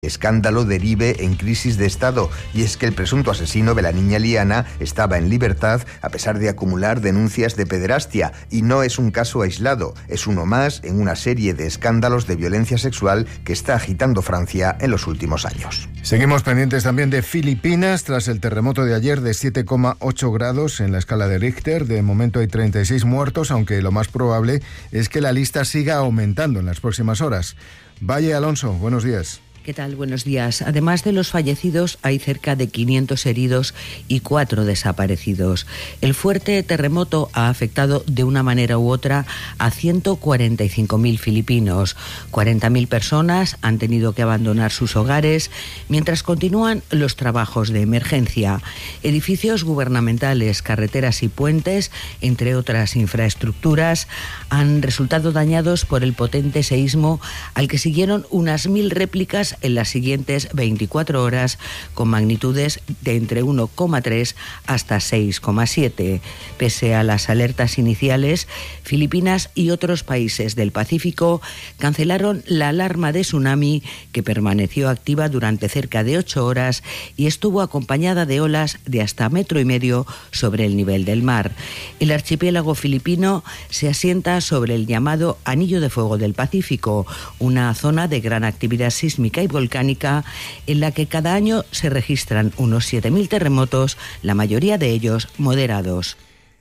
escándalo derive en crisis de Estado, y es que el presunto asesino de la niña Liana estaba en libertad a pesar de acumular denuncias de pederastia, y no es un caso aislado, es uno más en una serie de escándalos de violencia sexual que está agitando Francia en los últimos años. Seguimos pendientes también de Filipinas tras el terremoto de ayer de 7,8 grados en la escala de Richter. De momento hay 36 muertos, aunque lo más probable es que la lista siga aumentando en las próximas horas. Valle Alonso, buenos días. ¿Qué tal? Buenos días. Además de los fallecidos, hay cerca de 500 heridos y 4 desaparecidos. El fuerte terremoto ha afectado de una manera u otra a 145.000 filipinos. 40.000 personas han tenido que abandonar sus hogares mientras continúan los trabajos de emergencia. Edificios gubernamentales, carreteras y puentes, entre otras infraestructuras, han resultado dañados por el potente seísmo al que siguieron unas 1.000 réplicas en las siguientes 24 horas, con magnitudes de entre 1,3 hasta 6,7. Pese a las alertas iniciales, Filipinas y otros países del Pacífico cancelaron la alarma de tsunami, que permaneció activa durante cerca de 8 horas y estuvo acompañada de olas de hasta 1,5 metros sobre el nivel del mar. El archipiélago filipino se asienta sobre el llamado Anillo de Fuego del Pacífico, una zona de gran actividad sísmica y volcánica en la que cada año se registran unos 7.000 terremotos, la mayoría de ellos moderados.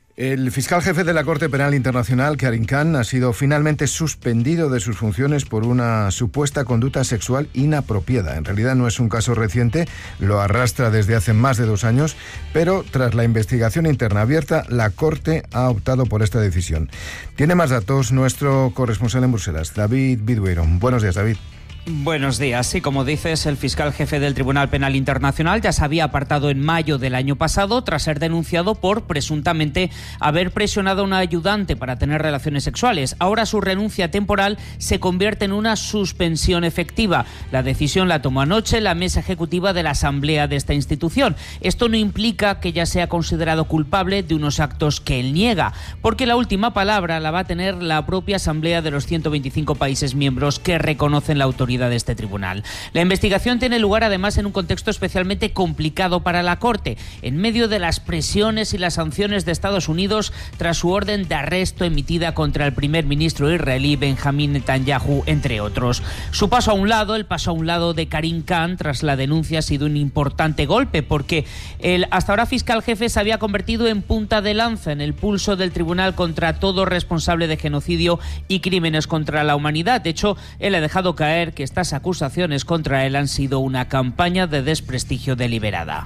El fiscal jefe de la Corte Penal Internacional, Karim Khan, ha sido finalmente suspendido de sus funciones por una supuesta conducta sexual inapropiada. En realidad no es un caso reciente, lo arrastra desde hace más de 2 años, pero tras la investigación interna abierta, la Corte ha optado por esta decisión. Tiene más datos nuestro corresponsal en Bruselas, David Bidueiro. Buenos días, David. Buenos días. Sí, como dices, el fiscal jefe del Tribunal Penal Internacional ya se había apartado en mayo del año pasado tras ser denunciado por presuntamente haber presionado a una ayudante para tener relaciones sexuales. Ahora su renuncia temporal se convierte en una suspensión efectiva. La decisión la tomó anoche la mesa ejecutiva de la asamblea de esta institución. Esto no implica que ya sea considerado culpable de unos actos que él niega, porque la última palabra la va a tener la propia asamblea de los 125 países miembros que reconocen la autoridad de este tribunal. La investigación tiene lugar además en un contexto especialmente complicado para la Corte, en medio de las presiones y las sanciones de Estados Unidos tras su orden de arresto emitida contra el primer ministro israelí Benjamín Netanyahu, entre otros. El paso a un lado de Karim Khan tras la denuncia ha sido un importante golpe, porque el hasta ahora fiscal jefe se había convertido en punta de lanza en el pulso del tribunal contra todo responsable de genocidio y crímenes contra la humanidad. De hecho, él ha dejado caer que estas acusaciones contra él han sido una campaña de desprestigio deliberada.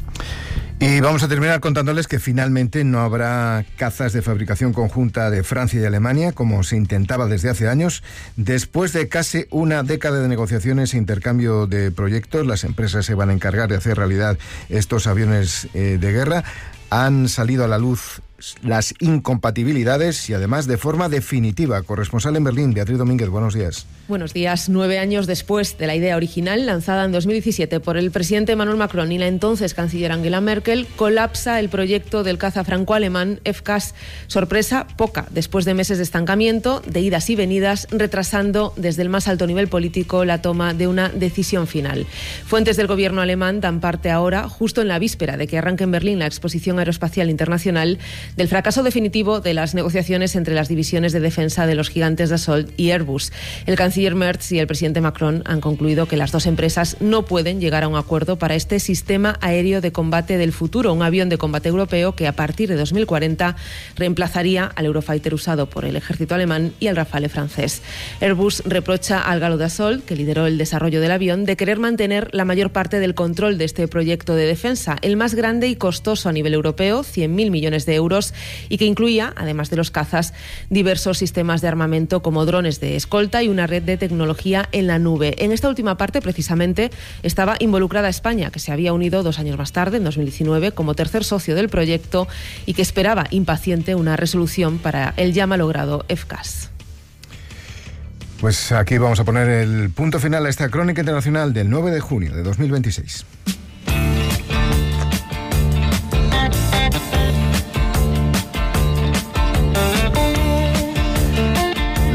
Y vamos a terminar contándoles que finalmente no habrá cazas de fabricación conjunta de Francia y Alemania, como se intentaba desde hace años. Después de casi una década de negociaciones e intercambio de proyectos, las empresas se van a encargar de hacer realidad estos aviones de guerra. Han salido a la luz las incompatibilidades y además de forma definitiva. Corresponsal en Berlín, Beatriz Domínguez, buenos días. Buenos días. 9 años después de la idea original, lanzada en 2017 por el presidente Emmanuel Macron y la entonces canciller Angela Merkel, colapsa el proyecto del caza franco-alemán FCAS. Sorpresa poca, después de meses de estancamiento, de idas y venidas, retrasando desde el más alto nivel político la toma de una decisión final. Fuentes del gobierno alemán dan parte ahora, justo en la víspera de que arranque en Berlín la Exposición Aeroespacial Internacional, del fracaso definitivo de las negociaciones entre las divisiones de defensa de los gigantes Dassault y Airbus. El canciller Merz y el presidente Macron han concluido que las dos empresas no pueden llegar a un acuerdo para este sistema aéreo de combate del futuro, un avión de combate europeo que a partir de 2040 reemplazaría al Eurofighter usado por el ejército alemán y al Rafale francés. Airbus reprocha al galo Dassault, que lideró el desarrollo del avión, de querer mantener la mayor parte del control de este proyecto de defensa, el más grande y costoso a nivel europeo, 100.000 millones de euros, y que incluía, además de los cazas, diversos sistemas de armamento como drones de escolta y una red de tecnología en la nube. En esta última parte, precisamente, estaba involucrada España, que se había unido 2 años más tarde, en 2019, como tercer socio del proyecto y que esperaba impaciente una resolución para el ya malogrado FCAS. Pues aquí vamos a poner el punto final a esta crónica internacional del 9 de junio de 2026.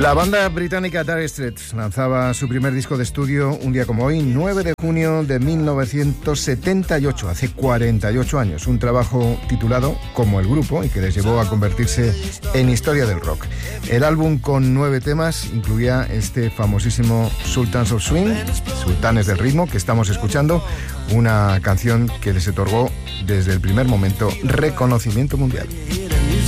La banda británica Dire Straits lanzaba su primer disco de estudio un día como hoy, 9 de junio de 1978, hace 48 años. Un trabajo titulado Como el grupo y que les llevó a convertirse en historia del rock. El álbum con 9 temas incluía este famosísimo Sultans of Swing, Sultanes del Ritmo, que estamos escuchando, una canción que les otorgó desde el primer momento reconocimiento mundial.